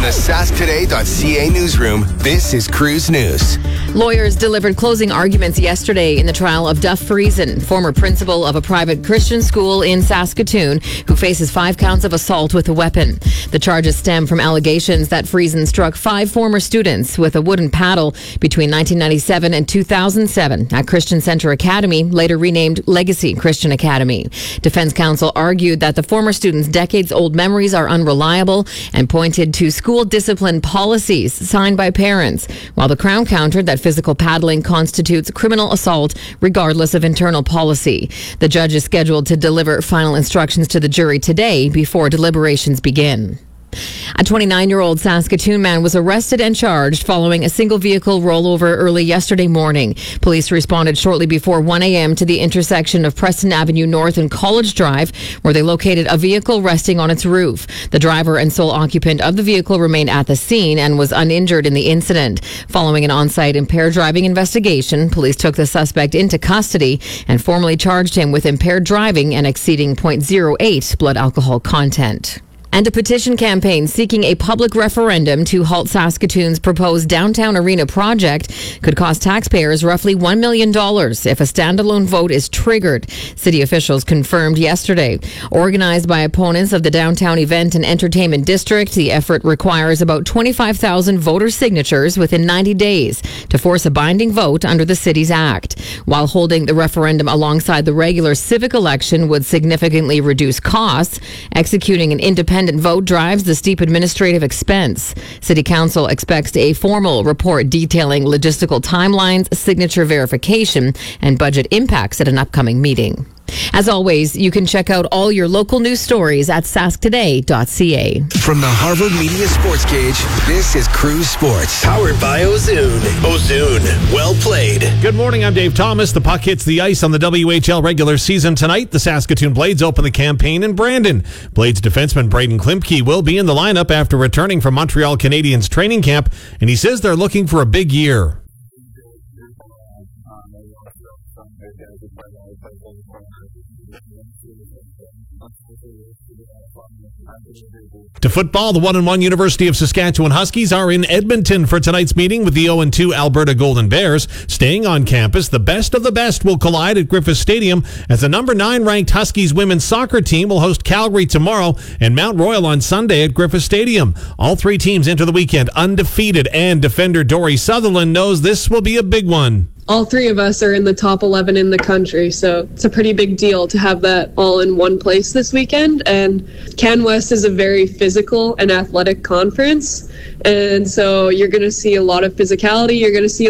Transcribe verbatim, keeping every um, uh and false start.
the sask today dot c a newsroom, this is Cruise News. Lawyers delivered closing arguments yesterday in the trial of Duff Friesen, former principal of a private Christian school in Saskatoon, who faces five counts of assault with a weapon. The charges stem from allegations that Friesen struck five former students with a wooden paddle between nineteen ninety-seven and two thousand seven at Christian Center Academy, later renamed Legacy Christian Academy. Defense counsel argued that the former students' decades-old memories are unreliable and pointed to school discipline policies signed by parents, while the Crown countered that physical paddling constitutes criminal assault regardless of internal policy. The judge is scheduled to deliver final instructions to the jury today before deliberations begin. A twenty-nine-year-old Saskatoon man was arrested and charged following a single-vehicle rollover early yesterday morning. Police responded shortly before one a.m. to the intersection of Preston Avenue North and College Drive, where they located a vehicle resting on its roof. The driver and sole occupant of the vehicle remained at the scene and was uninjured in the incident. Following an on-site impaired driving investigation, police took the suspect into custody and formally charged him with impaired driving and exceeding point zero eight blood alcohol content. And a petition campaign seeking a public referendum to halt Saskatoon's proposed downtown arena project could cost taxpayers roughly one million dollars if a standalone vote is triggered, city officials confirmed yesterday. Organized by opponents of the downtown event and entertainment district, the effort requires about twenty-five thousand voter signatures within ninety days to force a binding vote under the city's act. While holding the referendum alongside the regular civic election would significantly reduce costs, executing an independent vote drives the steep administrative expense. City Council expects a formal report detailing logistical timelines, signature verification, and budget impacts at an upcoming meeting. As always, you can check out all your local news stories at sask today dot c a. From the Harvard Media Sports Cage, this is Cruise Sports. Powered by Ozoon. Ozoon. Well played. Good morning, I'm Dave Thomas. The puck hits the ice on the W H L regular season tonight. The Saskatoon Blades open the campaign in Brandon. Blades defenseman Braden Klimke will be in the lineup after returning from Montreal Canadiens training camp, and he says they're looking for a big year. To football, the one and one University of Saskatchewan Huskies are in Edmonton for tonight's meeting with the oh and two Alberta Golden Bears. Staying on campus, the best of the best will collide at Griffith Stadium as the number nine ranked Huskies women's soccer team will host Calgary tomorrow and Mount Royal on Sunday at Griffith Stadium. All three teams enter the weekend undefeated, and defender Dory Sutherland knows this will be a big one. All three of us are in the top eleven in the country, so it's a pretty big deal to have that all in one place this weekend. And CanWest is a very physical and athletic conference, and so you're going to see a lot of physicality. You're going to see